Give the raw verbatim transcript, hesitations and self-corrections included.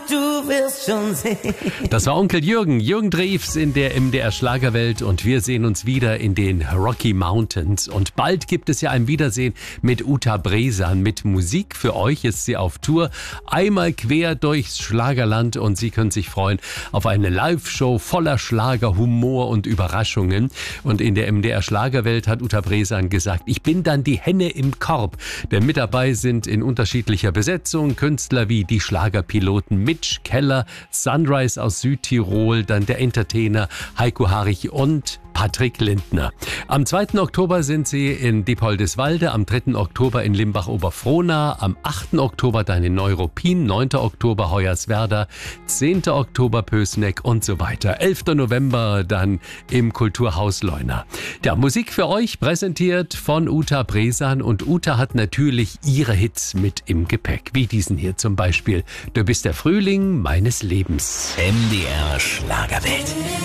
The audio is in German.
du wirst schon sehen. Das war Onkel Jürgen, Jürgen Drews in der M D R Schlagerwelt und wir sehen uns wieder in den Rocky Mountains. Und bald gibt es ja ein Wiedersehen mit Uta Bresan. Mit Musik für euch ist sie auf Tour, einmal quer durchs Schlagerland und Sie können sich freuen auf eine Live-Show voller Schlager, Humor und Überraschungen. Und in der M D R Schlagerwelt hat Uta Bresan gesagt, ich bin dann die Henne im Korb. Denn mit dabei sind in unterschiedlicher Besetzung Künstler wie die Schlagerpiloten Mitch Keller, Sunrise aus Südtirol, dann der Entertainer Heiko Harich und Patrick Lindner. Am zweiten Oktober sind sie in Diepoldeswalde, am dritten Oktober in Limbach-Oberfrohna, am achten Oktober dann in Neuruppin, neunten Oktober Hoyerswerda, zehnten Oktober Pößneck und so weiter. elften November dann im Kulturhaus Leuna. Ja, Musik für euch präsentiert von Uta Bresan und Uta hat natürlich ihre Hits mit im Gepäck, wie diesen hier zum Beispiel. Du bist der Frühling meines Lebens. M D R Schlagerwelt.